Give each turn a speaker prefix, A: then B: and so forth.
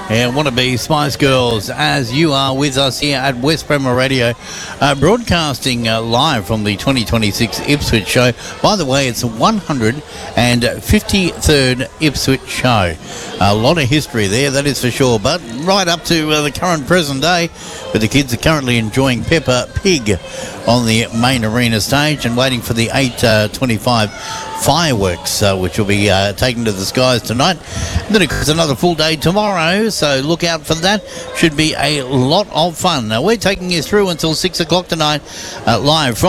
A: And want to be Spice Girls as you are with us here at West Bremer Radio, broadcasting live from the 2026 Ipswich show. By the way, it's the 153rd Ipswich show. A lot of history there, that is for sure. But right up to the current present day, where the kids are currently enjoying Peppa Pig on the main arena stage and waiting for the 8:25 fireworks, which will be taken to the skies tonight. And then, of course, another full day tomorrow, so look out for that. Should be a lot of fun. Now, we're taking you through until 6 o'clock tonight, live from